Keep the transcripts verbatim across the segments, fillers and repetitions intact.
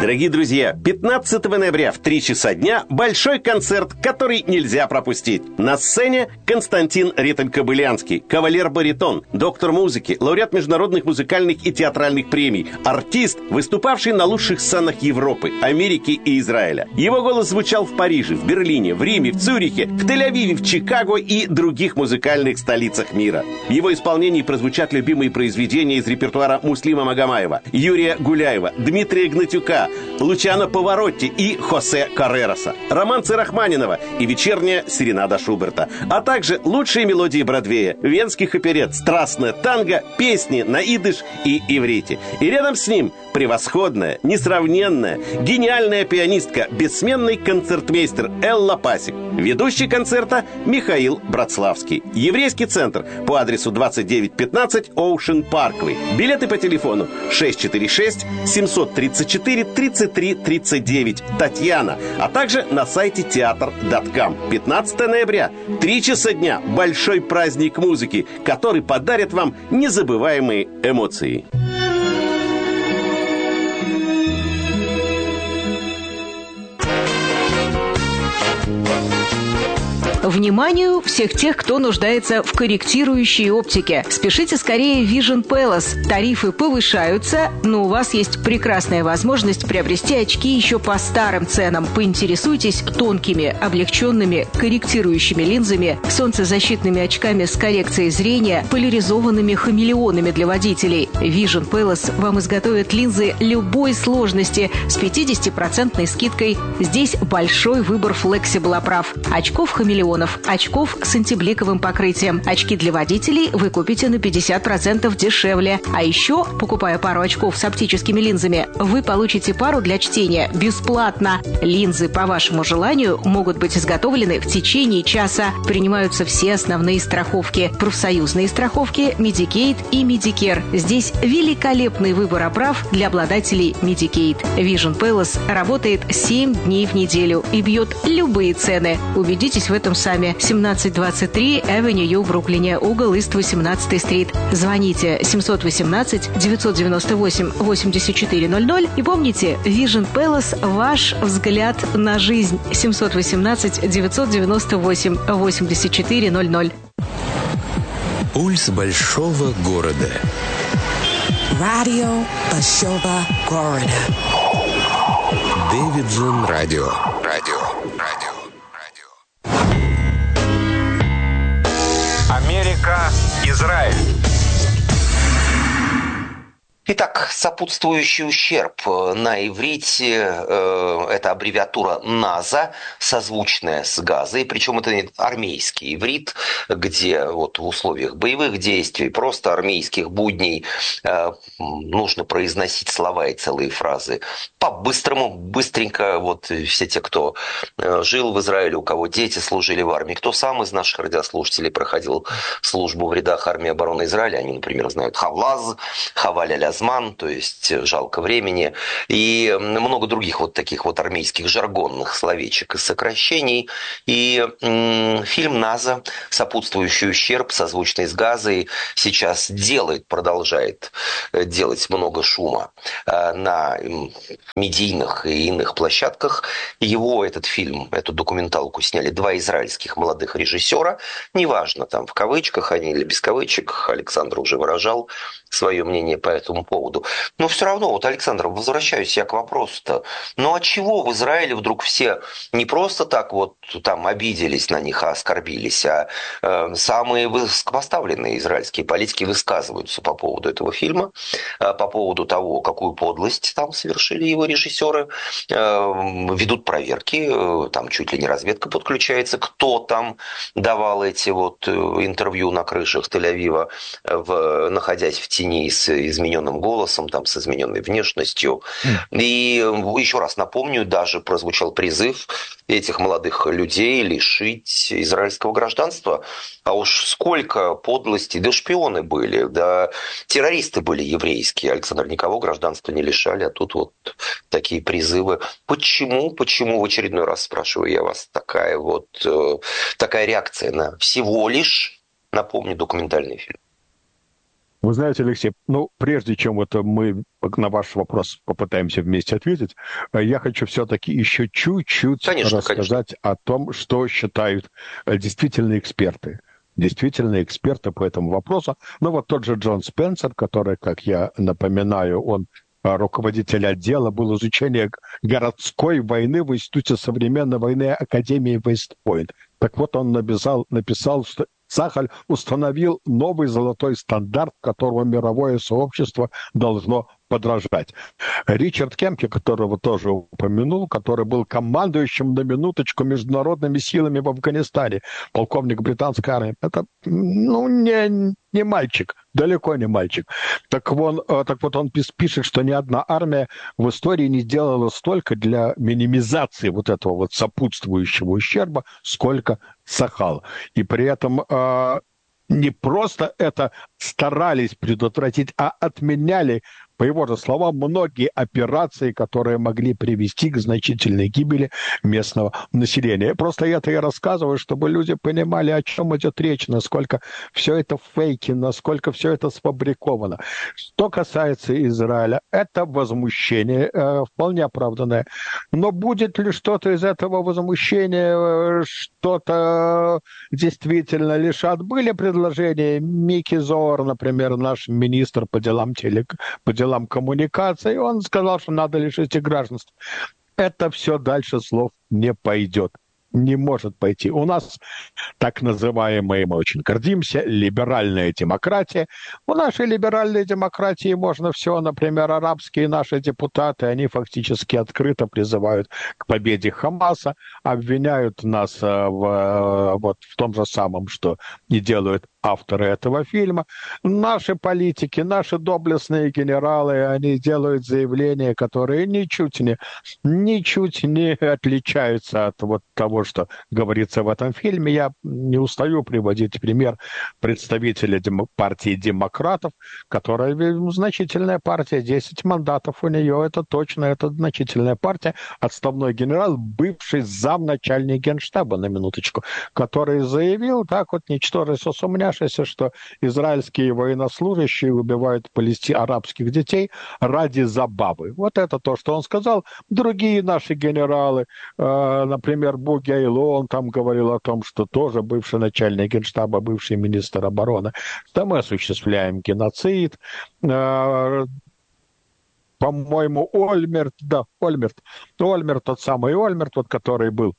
Дорогие друзья, пятнадцатого ноября в три часа дня большой концерт, который нельзя пропустить. На сцене Константин Риттель-Кобылянский, кавалер-баритон, доктор музыки, лауреат международных музыкальных и театральных премий, артист, выступавший на лучших сценах Европы, Америки и Израиля. Его голос звучал в Париже, в Берлине, в Риме, в Цюрихе, в Тель-Авиве, в Чикаго и других музыкальных столицах мира. В его исполнении прозвучат любимые произведения из репертуара Муслима Магомаева, Юрия Гуляева, Дмитрия Гнатюка, Лучано Паваротти и Хосе Каррероса, романсы Рахманинова и вечерняя серенада Шуберта, а также лучшие мелодии Бродвея, венских оперет, страстное танго, песни на идыш и иврите. И рядом с ним превосходная, несравненная, гениальная пианистка, бессменный концертмейстер Элла Пасик. Ведущий концерта Михаил Братславский. Еврейский центр по адресу двадцать девять пятнадцать Оушен Парквей. Билеты по телефону шесть четыре шесть семь три четыре тридцать три тридцать девять Татьяна, а также на сайте театр точка ком. пятнадцатого ноября, три часа дня, большой праздник музыки, который подарит вам незабываемые эмоции. Вниманию всех тех, кто нуждается в корректирующей оптике. Спешите скорее в Vision Palace. Тарифы повышаются, но у вас есть прекрасная возможность приобрести очки еще по старым ценам. Поинтересуйтесь тонкими, облегченными, корректирующими линзами, солнцезащитными очками с коррекцией зрения, поляризованными хамелеонами для водителей. Vision Palace вам изготовит линзы любой сложности с пятидесятипроцентной скидкой. Здесь большой выбор флексибл оправ. Очков хамелеон, очков с антибликовым покрытием. Очки для водителей вы купите на пятьдесят процентов дешевле. А еще, покупая пару очков с оптическими линзами, вы получите пару для чтения бесплатно. Линзы по вашему желанию могут быть изготовлены в течение часа. Принимаются все основные страховки. Профсоюзные страховки, Медикейд и Медикер. Здесь великолепный выбор оправ для обладателей Медикейд. Vision Palace работает семь дней в неделю и бьет любые цены. Убедитесь в этом сами. семнадцать двадцать три Авеню в Бруклине, угол Ист восемнадцатый стрит. Звоните семь один восемь девять девять восемь восемьдесят четыре ноль ноль и помните, Vision Palace – ваш взгляд на жизнь. семь один восемь девять девять восемь восемьдесят четыре ноль ноль. Пульс большого города. Радио большого города. Дэвиджон Радио. Радио. Радио. Америка, Израиль. Итак, сопутствующий ущерб на иврите э, – это аббревиатура НАЗа, созвучная с Газой, причем это не армейский иврит, где вот в условиях боевых действий, просто армейских будней э, нужно произносить слова и целые фразы по-быстрому, быстренько. Вот все те, кто э, жил в Израиле, у кого дети служили в армии, кто сам из наших радиослушателей проходил службу в рядах армии обороны Израиля, они, например, знают Хавлаз, Хаваля Зман, то есть жалко времени, и много других вот таких вот армейских жаргонных словечек и сокращений. И м, фильм «НАЗа», сопутствующий ущерб, созвучный с Газой, сейчас делает, продолжает делать много шума на медийных и иных площадках. Его, этот фильм, эту документалку сняли два израильских молодых режиссера, неважно, там в кавычках они или без кавычек, Александр уже выражал свое мнение по этому поводу. Но все равно, вот, Александр, возвращаюсь я к вопросу-то. Ну, а чего в Израиле вдруг все не просто так вот там обиделись на них, а оскорбились, а э, самые высокопоставленные израильские политики высказываются по поводу этого фильма, э, по поводу того, какую подлость там совершили его режиссеры, э, ведут проверки, э, там чуть ли не разведка подключается, кто там давал эти вот интервью на крышах Тель-Авива, в, находясь в тени с измененным голосом, там, с измененной внешностью. Mm. И еще раз напомню, даже прозвучал призыв этих молодых людей лишить израильского гражданства. А уж сколько подлостей, да шпионы были, да террористы были еврейские. Александр, никого гражданства не лишали, а тут вот такие призывы. Почему, почему, в очередной раз спрашиваю я вас, такая вот, такая реакция на всего лишь, напомню, документальный фильм? Вы знаете, Алексей, ну, прежде чем вот мы на ваш вопрос попытаемся вместе ответить, я хочу все-таки еще чуть-чуть конечно, рассказать конечно. о том, что считают действительно эксперты. Действительно эксперты по этому вопросу. Ну, вот тот же Джон Спенсер, который, как я напоминаю, он руководитель отдела был изучение городской войны в Институте современной войны Академии Вест-Пойнт. Так вот, он написал, написал, что Сахаль установил новый золотой стандарт, которого мировое сообщество должно подражать. Ричард Кемпе, которого тоже упомянул, который был командующим на минуточку международными силами в Афганистане, полковник британской армии, это, ну, не, не мальчик, далеко не мальчик. Так, вон, так вот он пишет, что ни одна армия в истории не делала столько для минимизации вот этого вот сопутствующего ущерба, сколько Сахал. И при этом э, не просто это старались предотвратить, а отменяли, по его же словам, многие операции, которые могли привести к значительной гибели местного населения. Просто это я рассказываю, чтобы люди понимали, о чем идет речь, насколько все это фейки, насколько все это сфабриковано. Что касается Израиля, это возмущение э, вполне оправданное. Но будет ли что-то из этого возмущения, что-то действительно лишат? Были предложения. Микки Зоар, например, наш министр по делам телек... по делам коммуникации, он сказал, что надо лишить их гражданства. Это все дальше слов не пойдет. Не может пойти. У нас так называемая, мы очень гордимся, либеральная демократия. У нашей либеральной демократии можно все, например, арабские наши депутаты, они фактически открыто призывают к победе Хамаса, обвиняют нас в, вот, в том же самом, что и делают авторы этого фильма. Наши политики, наши доблестные генералы, они делают заявления, которые ничуть не, ничуть не отличаются от вот того, что говорится в этом фильме. Я не устаю приводить пример представителя дем- партии демократов, которая значительная партия, десять мандатов у нее, это точно, это значительная партия. Отставной генерал, бывший замначальник Генштаба, на минуточку, который заявил, так вот, ничтоже сумняшися, что израильские военнослужащие убивают палести... арабских детей ради забавы. Вот это то, что он сказал. Другие наши генералы, э, например, Буги Айлон там говорил о том, что тоже бывший начальник Генштаба, бывший министр обороны, что мы осуществляем геноцид. Э, по-моему, Ольмерт, да, Ольмерт, Ольмерт, тот самый Ольмерт, вот, который был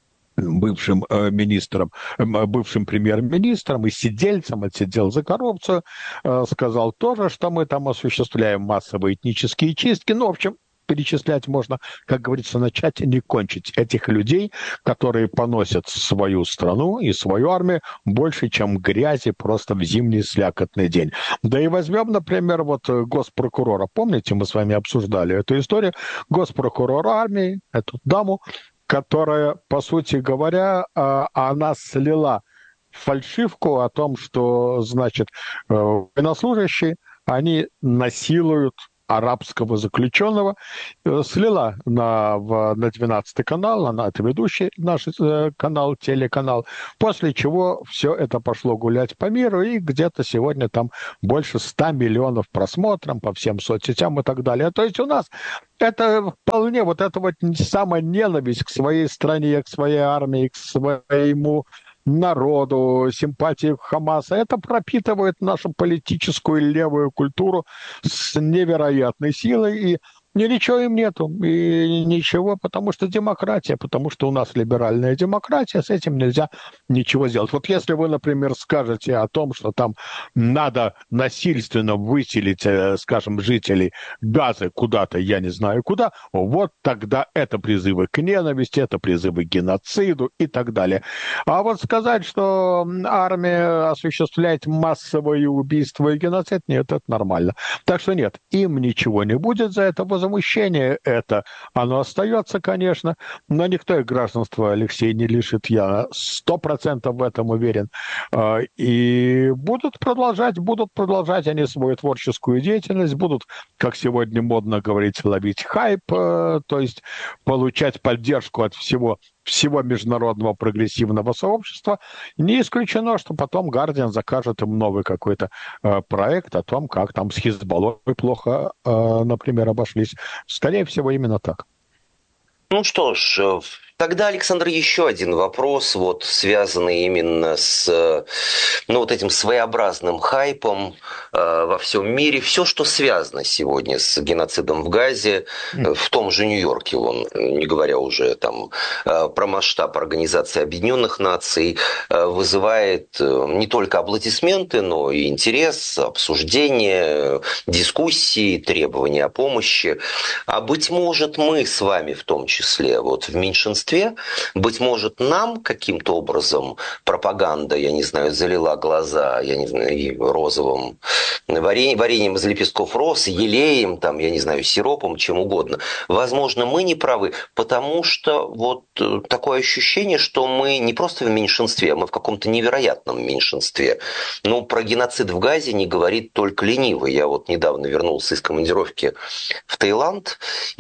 бывшим э, министром, э, бывшим премьер-министром и сидельцем, отсидел за коррупцию, э, сказал тоже, что мы там осуществляем массовые этнические чистки. Ну, в общем, перечислять можно, как говорится, начать и не кончить. Этих людей, которые поносят свою страну и свою армию больше, чем грязи просто в зимний слякотный день. Да и возьмем, например, вот госпрокурора. Помните, мы с вами обсуждали эту историю? Госпрокурора армии, эту даму, которая, по сути говоря, она слила фальшивку о том, что, значит, военнослужащие, они насилуют арабского заключенного, слила на, в, на двенадцатый канал, она это ведущий наш э, канал, телеканал, после чего все это пошло гулять по миру, и где-то сегодня там больше ста миллионов просмотров по всем соцсетям и так далее. То есть у нас это вполне вот эта вот самая ненависть к своей стране, к своей армии, к своему народу, симпатии к Хамасу. Это пропитывает нашу политическую левую культуру с невероятной силой, и ничего им нету, и ничего, потому что демократия, потому что у нас либеральная демократия, с этим нельзя ничего сделать. Вот если вы, например, скажете о том, что там надо насильственно выселить, скажем, жителей Газы куда-то, я не знаю куда, вот тогда это призывы к ненависти, это призывы к геноциду и так далее. А вот сказать, что армия осуществляет массовые убийства и геноцид, нет, это нормально. Так что нет, им ничего не будет за это. Возмущение это, оно остается, конечно, но никто их гражданства, Алексей, не лишит, я сто процентов в этом уверен. И будут продолжать, будут продолжать они свою творческую деятельность, будут, как сегодня модно говорить, ловить хайп, то есть получать поддержку от всего всего международного прогрессивного сообщества. Не исключено, что потом Гардиан закажет им новый какой-то э, проект о том, как там с Хизбаллой плохо, э, например, обошлись. Скорее всего, именно так. Ну что ж, тогда, Александр, еще один вопрос, вот, связанный именно с ну, вот этим своеобразным хайпом э, во всем мире. Все, что связано сегодня с геноцидом в Газе, э, в том же Нью-Йорке, он, не говоря уже там, э, про масштаб Организации Объединенных Наций, э, вызывает э, не только аплодисменты, но и интерес, обсуждение, дискуссии, требования о помощи. А быть может, мы с вами в том числе вот в меньшинстве, быть может, нам каким-то образом пропаганда, я не знаю, залила глаза, я не знаю, розовым вареньем, вареньем из лепестков роз, елеем, там, я не знаю, сиропом, чем угодно. Возможно, мы не правы, потому что вот такое ощущение, что мы не просто в меньшинстве, а мы в каком-то невероятном меньшинстве. Ну, про геноцид в Газе не говорит только ленивый. Я вот недавно вернулся из командировки в Таиланд,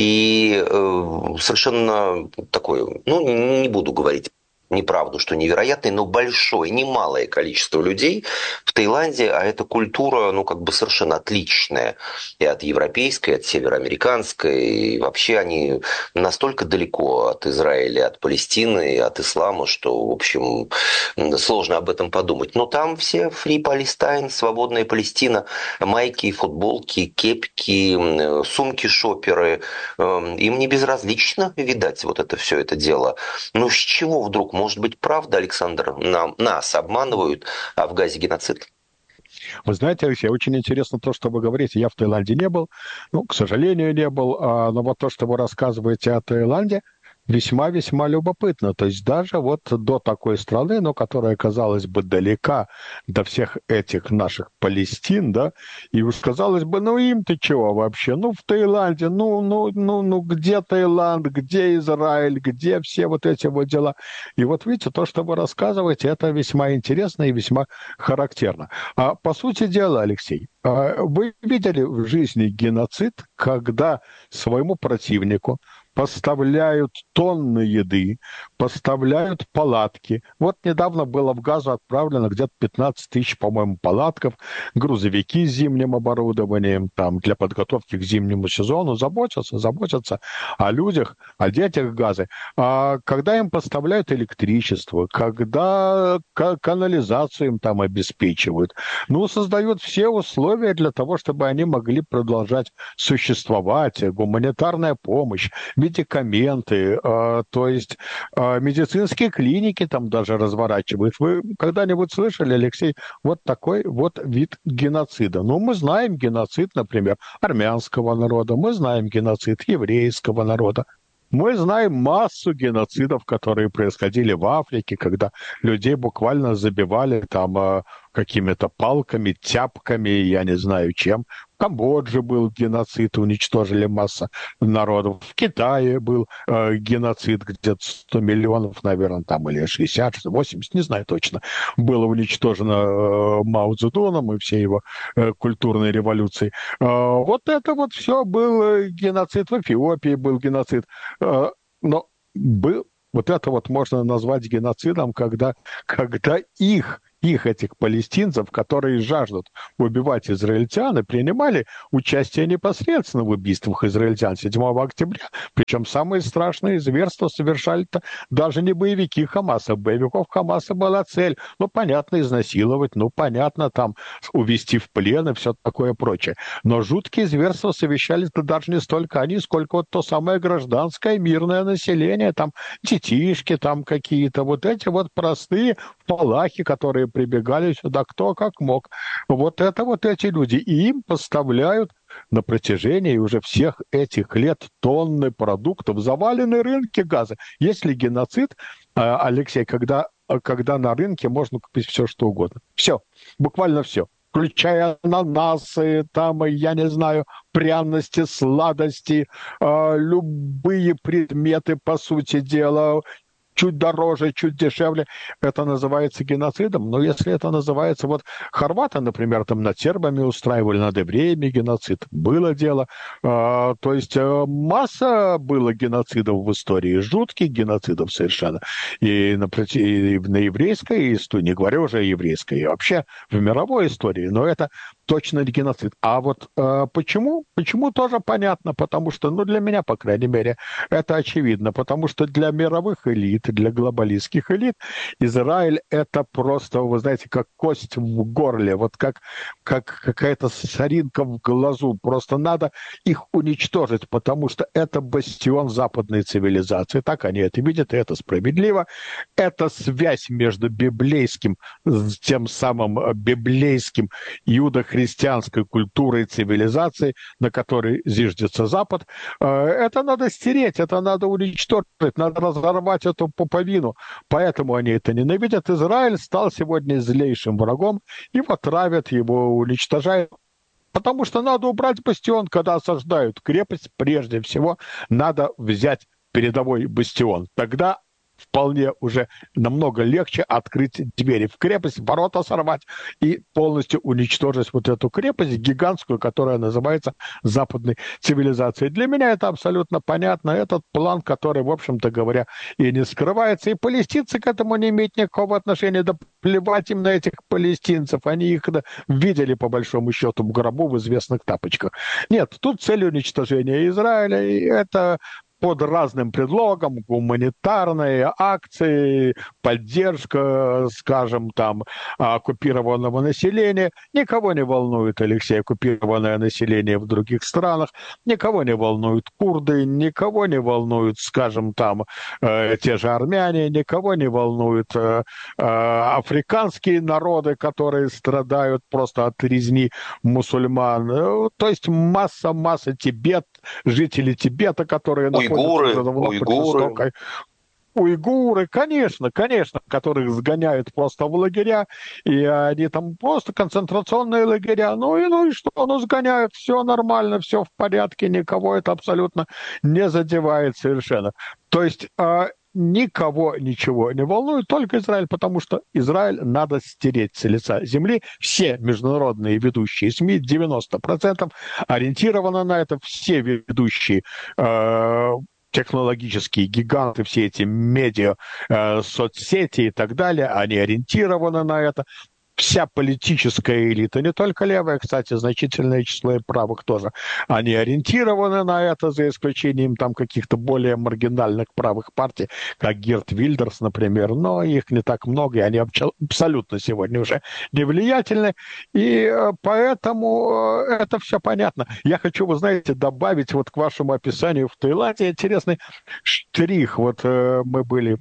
и э, совершенно такой, ну, не буду говорить неправду, что невероятное, но большое, немалое количество людей в Таиланде, а эта культура, ну, как бы совершенно отличная и от европейской, и от североамериканской, и вообще они настолько далеко от Израиля, от Палестины и от ислама, что, в общем, сложно об этом подумать. Но там все Free Palestine, свободная Палестина, майки, футболки, кепки, сумки-шоперы, им не безразлично, видать, вот это все это дело. Но с чего вдруг? Может быть, правда, Александр, нам, нас обманывают, а в Газе геноцид? Вы знаете, Алексей, очень интересно то, что вы говорите. Я в Таиланде не был, ну, к сожалению, не был, а, но вот то, что вы рассказываете о Таиланде, весьма-весьма любопытно. То есть даже вот до такой страны, но которая, казалось бы, далека до всех этих наших Палестин, да, и уж казалось бы, ну им-то чего вообще? Ну в Таиланде, ну, ну, ну, ну где Таиланд, где Израиль, где все вот эти вот дела? И вот видите, то, что вы рассказываете, это весьма интересно и весьма характерно. А по сути дела, Алексей, вы видели в жизни геноцид, когда своему противнику поставляют тонны еды, поставляют палатки. Вот недавно было в Газу отправлено где-то пятнадцать тысяч, по-моему, палатков, грузовики с зимним оборудованием, там, для подготовки к зимнему сезону. Заботятся, заботятся о людях, о детях Газы. А когда им поставляют электричество, когда канализацию им там обеспечивают, ну, создают все условия для того, чтобы они могли продолжать существовать, гуманитарная помощь, медикаменты, э, то есть э, медицинские клиники там даже разворачивают. Вы когда-нибудь слышали, Алексей, вот такой вот вид геноцида? Ну, мы знаем геноцид, например, армянского народа, мы знаем геноцид еврейского народа. Мы знаем массу геноцидов, которые происходили в Африке, когда людей буквально забивали там э, какими-то палками, тяпками, я не знаю чем. В Камбодже был геноцид, уничтожили массу народов. В Китае был э, геноцид, где-то сто миллионов, наверное, там, или шестьдесят, восемьдесят, не знаю точно, было уничтожено э, Мао Цзэдуном и всей его э, культурной революцией. Э, вот это вот все был геноцид. В Эфиопии был геноцид. Э, но был, вот это вот можно назвать геноцидом, когда, когда их их, этих палестинцев, которые жаждут убивать израильтян, и принимали участие непосредственно в убийствах израильтян седьмого октября. Причем самые страшные зверства совершали-то даже не боевики Хамаса. Боевиков Хамаса была цель, ну, понятно, изнасиловать, ну, понятно, там, увезти в плен и все такое прочее. Но жуткие зверства совершали-то даже не столько они, сколько вот то самое гражданское мирное население, там, детишки там какие-то, вот эти вот простые палахи, которые прибегали сюда кто как мог. Вот это вот эти люди. И им поставляют на протяжении уже всех этих лет тонны продуктов, завалены рынки Газа. Если геноцид, Алексей, когда, когда на рынке можно купить все, что угодно. Все, буквально все. Включая ананасы, там, я не знаю, пряности, сладости, любые предметы, по сути дела, чуть дороже, чуть дешевле, это называется геноцидом. Но если это называется... Вот хорваты, например, там над сербами устраивали, над евреями геноцид. Было дело. А, то есть масса было геноцидов в истории, жутких геноцидов совершенно. И на, и на еврейской истории, не говоря уже о еврейской, и вообще в мировой истории, но это точно не геноцид. А вот а, почему? Почему тоже понятно, потому что, ну, для меня, по крайней мере, это очевидно, потому что для мировых элит, для глобалистских элит Израиль это просто, вы знаете, как кость в горле, вот как, как какая-то соринка в глазу. Просто надо их уничтожить, потому что это бастион западной цивилизации. Так они это видят, и это справедливо. Это связь между библейским, тем самым библейским иудохристианской культурой и цивилизацией, на которой зиждется Запад. Это надо стереть, это надо уничтожить, надо разорвать эту пуповину. Поэтому они это ненавидят. Израиль стал сегодня злейшим врагом, его травят, его уничтожают. Потому что надо убрать бастион, когда осаждают крепость, прежде всего надо взять передовой бастион. Тогда вполне уже намного легче открыть двери в крепость, ворота сорвать и полностью уничтожить вот эту крепость гигантскую, которая называется западной цивилизацией. Для меня это абсолютно понятно. Этот план, который, в общем-то говоря, и не скрывается. И палестинцы к этому не имеют никакого отношения. Да плевать им на этих палестинцев. Они их видели, по большому счету, в гробу в известных тапочках. Нет, тут цель уничтожения Израиля, и это под разным предлогом, гуманитарные акции, поддержка, скажем, там, оккупированного населения. Никого не волнует, Алексей, оккупированное население в других странах, никого не волнуют курды, никого не волнуют, скажем, там, э, те же армяне, никого не волнуют э, э, африканские народы, которые страдают просто от резни мусульман. Э, то есть масса-масса Тибет, жители Тибета, которые находятся Уйгуры, уже давно уйгуры. под жестокой... Уйгуры, конечно, конечно, которых сгоняют просто в лагеря, и они там просто концентрационные лагеря. Ну и, ну и что, ну сгоняют, все нормально, все в порядке, никого это абсолютно не задевает совершенно. То есть а, никого ничего не волнует, только Израиль, потому что Израиль надо стереть с лица земли. Все международные ведущие СМИ, девяносто процентов ориентированы на это, все ведущие э, технологические гиганты, все эти медиа, э, соцсети и так далее, они ориентированы на это. Вся политическая элита, не только левая, кстати, значительное число и правых тоже, они ориентированы на это, за исключением там каких-то более маргинальных правых партий, как Герт Вильдерс, например, но их не так много, и они абсолютно сегодня уже не влиятельны, и поэтому это все понятно. Я хочу, вы знаете, добавить вот к вашему описанию в Таиланде интересный штрих. Вот мы были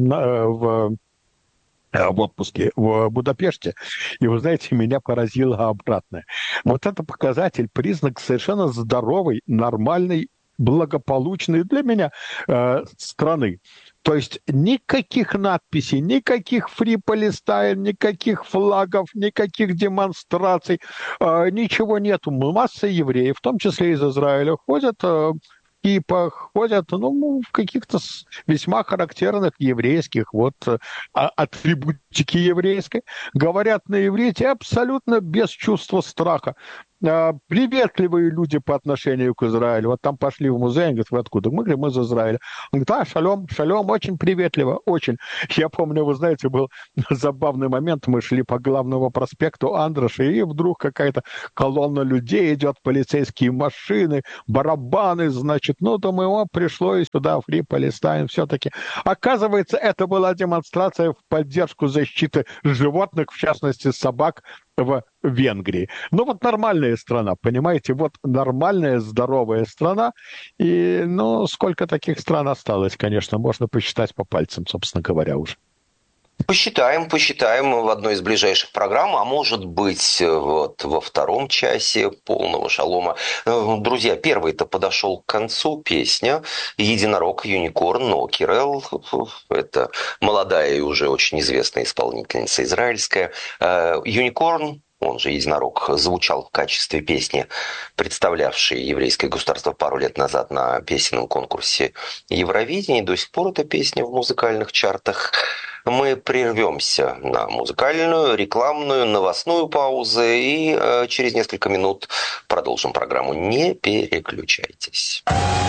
в в отпуске в Будапеште, и, вы знаете, меня поразило обратное. Вот это показатель, признак совершенно здоровой, нормальной, благополучной для меня э, страны. То есть никаких надписей, никаких Free Palestine, никаких флагов, никаких демонстраций, э, ничего нету. Масса евреев, в том числе из Израиля, ходят... Э, кипах, ходят, ну, в каких-то весьма характерных еврейских вот атрибутики еврейской, говорят на иврите абсолютно без чувства страха. Приветливые люди по отношению к Израилю. Вот там пошли в музей, они говорят, вы откуда? Мы говорим, мы из Израиля. Он говорит, а, шалом, шалом, очень приветливо, очень. Я помню, вы знаете, был забавный момент, мы шли по главному проспекту Андроша, и вдруг какая-то колонна людей идет, полицейские машины, барабаны, значит, ну, думаю, о, пришло и сюда, Free Palestine, все-таки. Оказывается, это была демонстрация в поддержку защиты животных, в частности, собак, в Венгрии. Ну, вот нормальная страна, понимаете, вот нормальная, здоровая страна, и, ну, сколько таких стран осталось, конечно, можно посчитать по пальцам, собственно говоря, уже. Посчитаем, посчитаем в одной из ближайших программ, а может быть вот во втором часе полного шалома. Друзья, первый-то подошел к концу, песня «Единорог Юникорн» Нокерел. Это молодая и уже очень известная исполнительница израильская. Юникорн он же «Единорог», звучал в качестве песни, представлявшей еврейское государство пару лет назад на песенном конкурсе Евровидения. И до сих пор эта песня в музыкальных чартах. Мы прервемся на музыкальную, рекламную, новостную паузу и э, через несколько минут продолжим программу. Не переключайтесь.